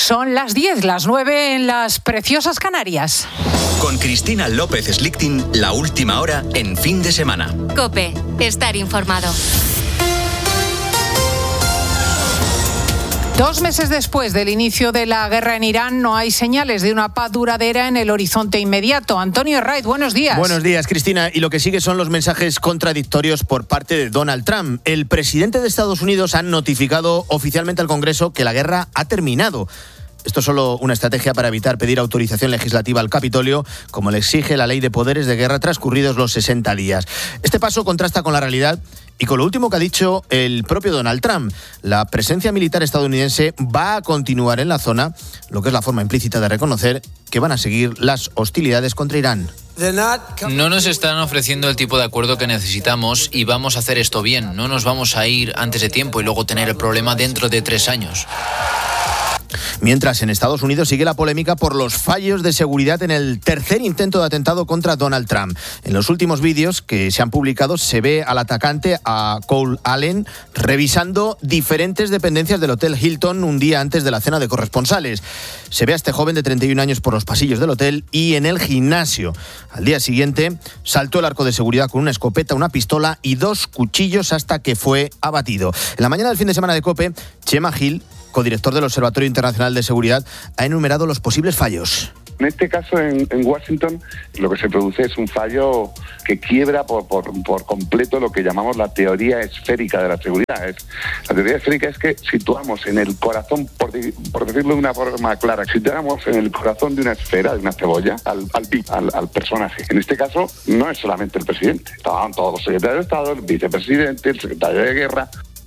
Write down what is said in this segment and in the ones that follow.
Son las 10, las 9 en las preciosas Canarias. Con Cristina López Slichting, la última hora en fin de semana. COPE, estar informado. 2 meses después del inicio de la guerra en Irán, no hay señales de una paz duradera en el horizonte inmediato. Antonio Herraiz, buenos días. Buenos días, Cristina. Y lo que sigue son los mensajes contradictorios por parte de Donald Trump. El presidente de Estados Unidos ha notificado oficialmente al Congreso que la guerra ha terminado. Esto es solo una estrategia para evitar pedir autorización legislativa al Capitolio, como le exige la Ley de Poderes de Guerra transcurridos los 60 días. Este paso contrasta con la realidad y con lo último que ha dicho el propio Donald Trump. La presencia militar estadounidense va a continuar en la zona, lo que es la forma implícita de reconocer que van a seguir las hostilidades contra Irán. No nos están ofreciendo el tipo de acuerdo que necesitamos y vamos a hacer esto bien. No nos vamos a ir antes de tiempo y luego tener el problema dentro de 3 años. Mientras, en Estados Unidos sigue la polémica por los fallos de seguridad en el tercer intento de atentado contra Donald Trump. En los últimos vídeos que se han publicado se ve al atacante, a Cole Allen, revisando diferentes dependencias del Hotel Hilton un día antes de la cena de corresponsales. Se ve a este joven de 31 años por los pasillos del hotel y en el gimnasio. Al día siguiente saltó el arco de seguridad con una escopeta, una pistola y 2 cuchillos hasta que fue abatido. En la mañana del fin de semana de COPE, Chema Gil, codirector del Observatorio Internacional de Seguridad, ha enumerado los posibles fallos. En este caso, en Washington, lo que se produce es un fallo que quiebra por completo lo que llamamos la teoría esférica de la seguridad. La teoría esférica es que situamos en el corazón, por decirlo de una forma clara, situamos en el corazón de una esfera, de una cebolla, al personaje. En este caso, no es solamente el presidente. Estaban todos los secretarios de Estado, el vicepresidente, el secretario de Guerra.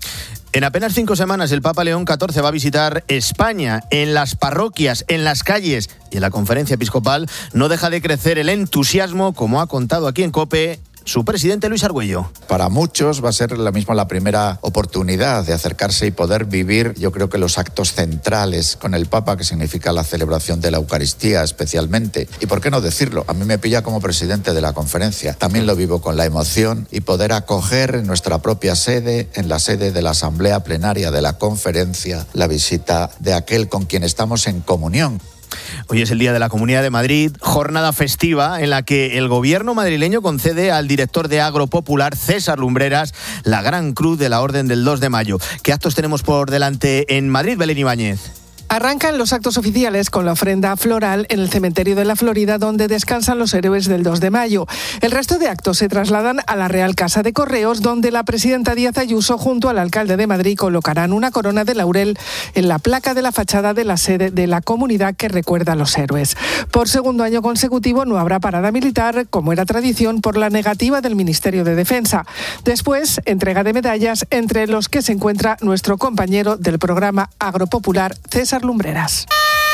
En apenas 5 semanas el Papa León XIV va a visitar España. En las parroquias, en las calles y en la conferencia episcopal no deja de crecer el entusiasmo, como ha contado aquí en COPE su presidente Luis Argüello. Para muchos va a ser la primera oportunidad de acercarse y poder vivir, yo creo que los actos centrales con el Papa, que significa la celebración de la Eucaristía especialmente. Y por qué no decirlo, a mí me pilla como presidente de la conferencia. También lo vivo con la emoción y poder acoger en nuestra propia sede, en la sede de la Asamblea Plenaria de la Conferencia, la visita de aquel con quien estamos en comunión. Hoy es el Día de la Comunidad de Madrid, jornada festiva en la que el gobierno madrileño concede al director de Agropopular, César Lumbreras, la Gran Cruz de la Orden del 2 de mayo. ¿Qué actos tenemos por delante en Madrid, Belén Ibáñez? Arrancan los actos oficiales con la ofrenda floral en el cementerio de la Florida, donde descansan los héroes del 2 de mayo. El resto de actos se trasladan a la Real Casa de Correos, donde la presidenta Díaz Ayuso, junto al alcalde de Madrid, colocarán una corona de laurel en la placa de la fachada de la sede de la comunidad que recuerda a los héroes. Por segundo año consecutivo no habrá parada militar, como era tradición, por la negativa del Ministerio de Defensa. Después, entrega de medallas, entre los que se encuentra nuestro compañero del programa Agropopular, César Lumbreras.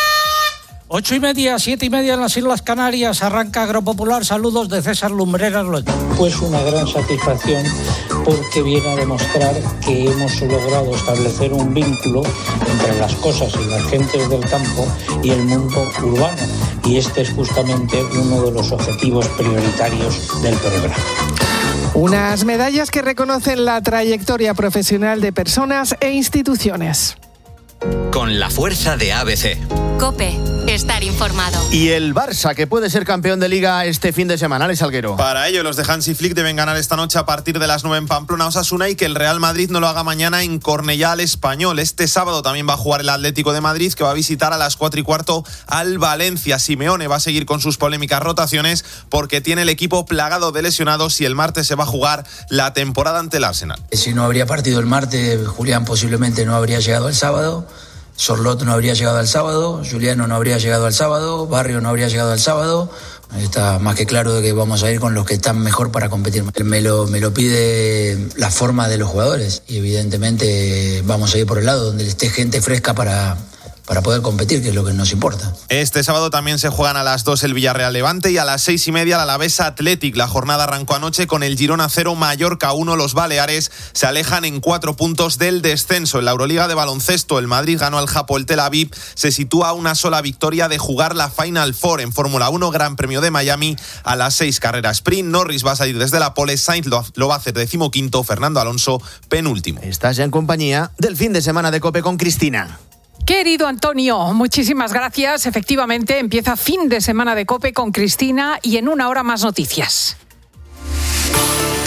8:30, 7:30 en las Islas Canarias, arranca Agropopular. Saludos de César Lumbreras. Pues una gran satisfacción, porque viene a demostrar que hemos logrado establecer un vínculo entre las cosas y las gentes del campo y el mundo urbano. Y este es justamente uno de los objetivos prioritarios del programa. Unas medallas que reconocen la trayectoria profesional de personas e instituciones. Con la fuerza de ABC. COPE, estar informado. Y el Barça, que puede ser campeón de Liga este fin de semana, Alex Salguero. Para ello, los de Hansi Flick deben ganar esta noche a partir de las 9 en Pamplona, Osasuna, y que el Real Madrid no lo haga mañana en Cornellá al Español. Este sábado también va a jugar el Atlético de Madrid, que va a visitar a las 4:15 al Valencia. Simeone va a seguir con sus polémicas rotaciones porque tiene el equipo plagado de lesionados y el martes se va a jugar la temporada ante el Arsenal. Si no habría partido el martes, Julián posiblemente no habría llegado el sábado. Sorlot no habría llegado al sábado, Juliano no habría llegado al sábado, Barrio no habría llegado al sábado. Está más que claro de que vamos a ir con los que están mejor para competir. Me lo pide la forma de los jugadores y evidentemente vamos a ir por el lado donde esté gente fresca para poder competir, que es lo que nos importa. Este sábado también se juegan a las 2 el Villarreal Levante y a las 6:30 el Alavés Athletic. La jornada arrancó anoche con el Girona 0, Mallorca 1. Los Baleares se alejan en 4 puntos del descenso. En la Euroliga de baloncesto, el Madrid ganó al Hapoel Tel Aviv. Se sitúa a una sola victoria de jugar la Final Four. En Fórmula 1, Gran Premio de Miami a las 6, carrera sprint. Norris va a salir desde la pole, Sainz lo va a hacer 15º, Fernando Alonso penúltimo. Estás ya en compañía del fin de semana de COPE con Cristina. Querido Antonio, muchísimas gracias. Efectivamente, empieza fin de semana de COPE con Cristina y en una hora más noticias.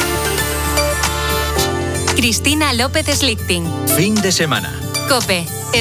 Cristina López Slichting. Fin de semana. COPE.